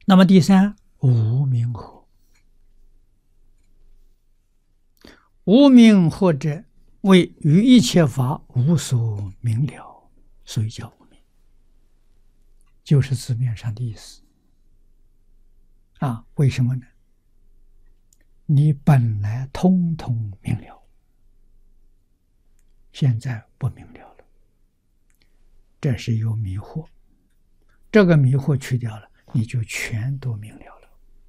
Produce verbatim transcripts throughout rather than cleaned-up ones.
那么第三，无明惑。无明惑者，为于一切法无所明了，所以叫无明，就是字面上的意思。啊，为什么呢？你本来通通明了，现在不明了了，这是有迷惑。这个迷惑去掉了，你就全都明了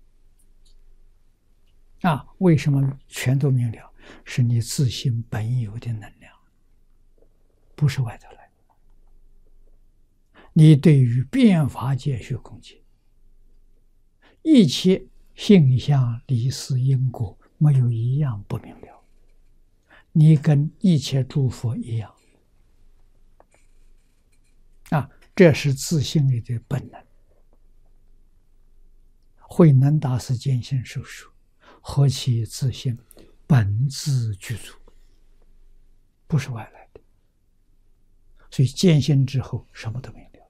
了。啊，为什么全都明了？是你自性本有的能量，不是外头来的。你对于变法界虚空界，一切性相离事因果，没有一样不明了。你跟一切诸佛一样，啊，这是自性里的本能。慧能大师见性受说：“何其自性，本自具足，不是外来的。”所以见性之后，什么都明了。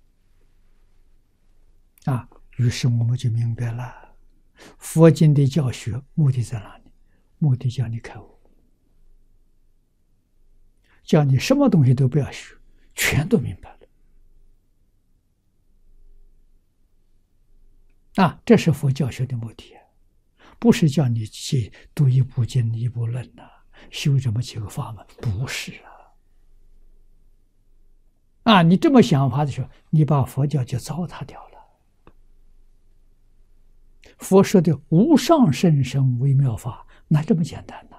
啊，于是我们就明白了，佛经的教学目的在哪里？目的叫你开悟，叫你什么东西都不要学，全都明白了。啊，这是佛教学的目的，不是叫你去读一部经一部论呐、啊，修这么几个法门，不是啊。啊，你这么想法的时候，你把佛教就糟蹋掉了。佛说的无上甚深微妙法，哪这么简单呢？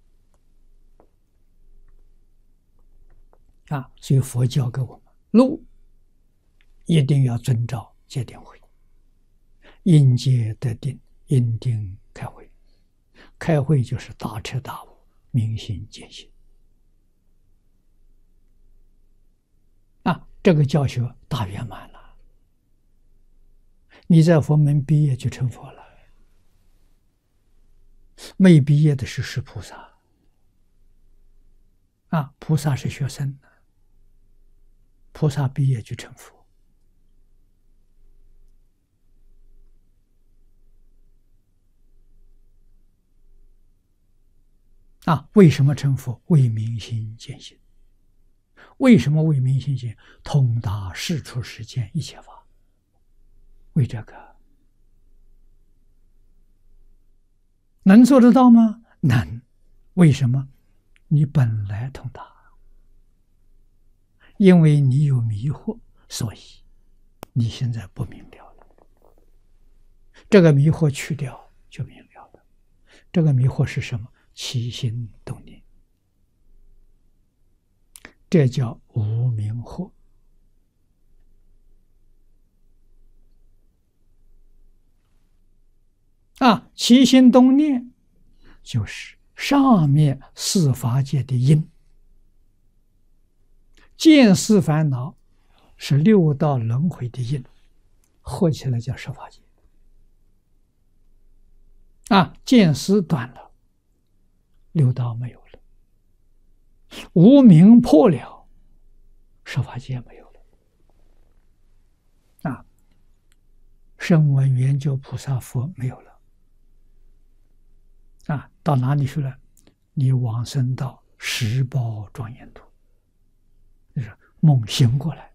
啊，所以佛教给我们路，一定要遵照戒定慧。因戒得定，因定开慧。开慧就是大彻大悟，明心见性。啊，这个教学大圆满了。你在佛门毕业就成佛了，没毕业的是是菩萨。啊，菩萨是学生的，菩萨毕业就成佛。啊，为什么成佛？为明心见性。为什么为明心见？通达世出世间一切法。为这个能做得到吗？能。为什么？你本来通达，因为你有迷惑，所以你现在不明了了。这个迷惑去掉就明了了。这个迷惑是什么？起心动念，这叫无明惑。啊，起心动念就是上面四法界的因，见思烦恼是六道轮回的因，合起来叫十法界。啊，见思断了，六道没有了，无明破了，十法界没有了。啊，声闻缘觉菩萨佛没有了。啊，到哪里去了？你往生到十宝庄严土，就是梦醒过来。